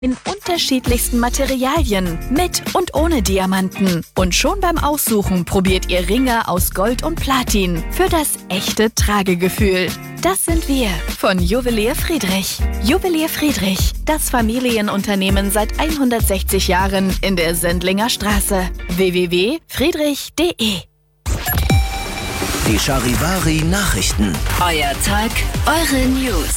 In unterschiedlichsten Materialien, mit und ohne Diamanten. Und schon beim Aussuchen probiert ihr Ringe aus Gold und Platin für das echte Tragegefühl. Das sind wir von Juwelier Friedrich. Juwelier Friedrich, das Familienunternehmen seit 160 Jahren in der Sendlinger Straße. www.friedrich.de. Die Charivari Nachrichten. Euer Tag, eure News.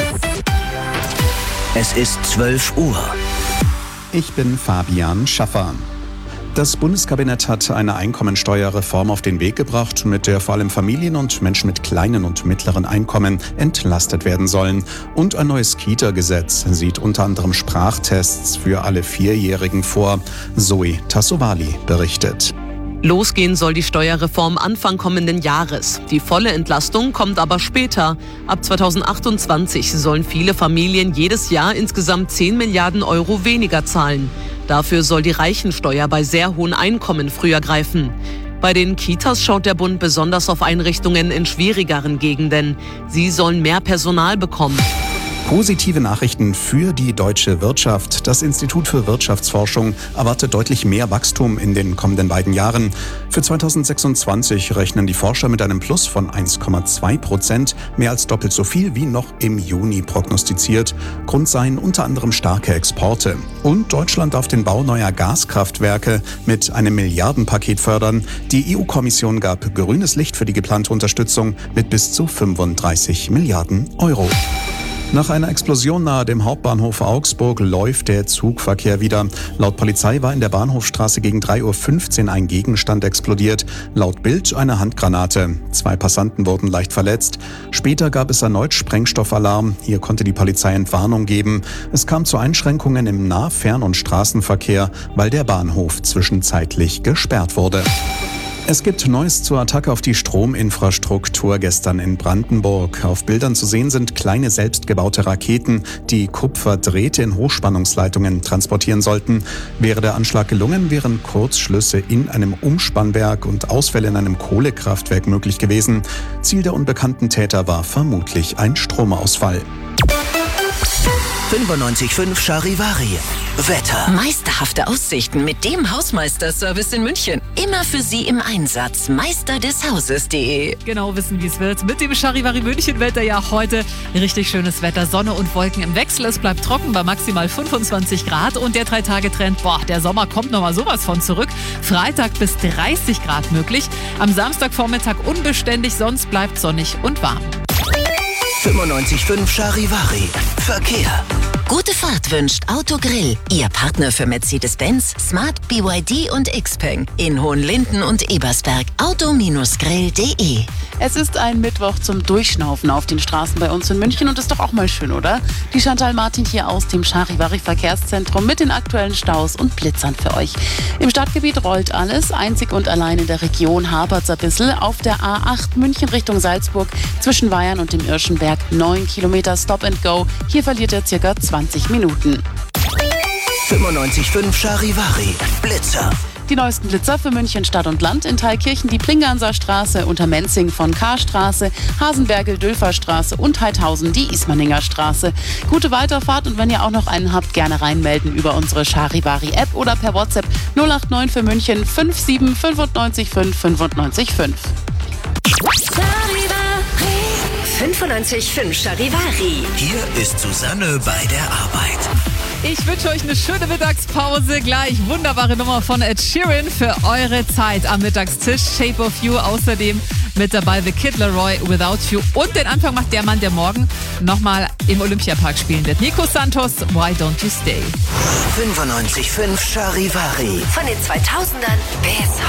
Es ist 12 Uhr. Ich bin Fabian Schaffer. Das Bundeskabinett hat eine Einkommensteuerreform auf den Weg gebracht, mit der vor allem Familien und Menschen mit kleinen und mittleren Einkommen entlastet werden sollen. Und ein neues Kita-Gesetz sieht unter anderem Sprachtests für alle Vierjährigen vor. Zoe Tassovali berichtet. Losgehen soll die Steuerreform Anfang kommenden Jahres. Die volle Entlastung kommt aber später. Ab 2028 sollen viele Familien jedes Jahr insgesamt 10 Milliarden Euro weniger zahlen. Dafür soll die Reichensteuer bei sehr hohen Einkommen früher greifen. Bei den Kitas schaut der Bund besonders auf Einrichtungen in schwierigeren Gegenden. Sie sollen mehr Personal bekommen. Positive Nachrichten für die deutsche Wirtschaft. Das Institut für Wirtschaftsforschung erwartet deutlich mehr Wachstum in den kommenden beiden Jahren. Für 2026 rechnen die Forscher mit einem Plus von 1,2%, mehr als doppelt so viel wie noch im Juni prognostiziert. Grund seien unter anderem starke Exporte. Und Deutschland darf den Bau neuer Gaskraftwerke mit einem Milliardenpaket fördern. Die EU-Kommission gab grünes Licht für die geplante Unterstützung mit bis zu 35 Milliarden Euro. Nach einer Explosion nahe dem Hauptbahnhof Augsburg läuft der Zugverkehr wieder. Laut Polizei war in der Bahnhofstraße gegen 3:15 Uhr ein Gegenstand explodiert. Laut Bild eine Handgranate. 2 Passanten wurden leicht verletzt. Später gab es erneut Sprengstoffalarm. Hier konnte die Polizei Entwarnung geben. Es kam zu Einschränkungen im Nah-, Fern- und Straßenverkehr, weil der Bahnhof zwischenzeitlich gesperrt wurde. Es gibt Neues zur Attacke auf die Strominfrastruktur gestern in Brandenburg. Auf Bildern zu sehen sind kleine selbstgebaute Raketen, die Kupferdrähte in Hochspannungsleitungen transportieren sollten. Wäre der Anschlag gelungen, wären Kurzschlüsse in einem Umspannwerk und Ausfälle in einem Kohlekraftwerk möglich gewesen. Ziel der unbekannten Täter war vermutlich ein Stromausfall. 95.5 Charivari. Wetter. Meisterhafte Aussichten mit dem Hausmeisterservice in München. Immer für Sie im Einsatz. Meisterdeshauses.de. Genau wissen, wie es wird. Mit dem Charivari München Wetter ja heute richtig schönes Wetter. Sonne und Wolken im Wechsel. Es bleibt trocken bei maximal 25 Grad. Und der 3-Tage-Trend, der Sommer kommt nochmal sowas von zurück. Freitag bis 30 Grad möglich. Am Samstagvormittag unbeständig, sonst bleibt sonnig und warm. 95.5 Charivari. Verkehr. Gute Fahrt wünscht Autogrill. Ihr Partner für Mercedes-Benz, Smart, BYD und Xpeng. In Hohenlinden und Ebersberg. Auto-grill.de. Es ist ein Mittwoch zum Durchschnaufen auf den Straßen bei uns in München und ist doch auch mal schön, oder? Die Chantal Martin hier aus dem Charivari Verkehrszentrum mit den aktuellen Staus und Blitzern für euch. Im Stadtgebiet rollt alles, einzig und allein in der Region hapert's ein bisschen. Auf der A8 München Richtung Salzburg zwischen Weyern und dem Irschenberg 9 Kilometer Stop and Go. Hier verliert er circa 20 Minuten. 95.5 Charivari. Blitzer. Die neuesten Blitzer für München Stadt und Land in Thalkirchen, die Plinganser Straße, Untermenzing von Karstraße, Hasenbergel, Dülferstraße und Heidhausen, die Ismaninger Straße. Gute Weiterfahrt und wenn ihr auch noch einen habt, gerne reinmelden über unsere Charivari App oder per WhatsApp 089 für München 57 95 5 95 5. 95.5 Charivari. Hier ist Susanne bei der Arbeit. Ich wünsche euch eine schöne Mittagspause. Gleich wunderbare Nummer von Ed Sheeran für eure Zeit am Mittagstisch. Shape of You, außerdem mit dabei The Kid Laroi, Without You. Und den Anfang macht der Mann, der morgen nochmal im Olympiapark spielen wird. Nico Santos, Why Don't You Stay? 95.5 Charivari. Von den 2000ern bis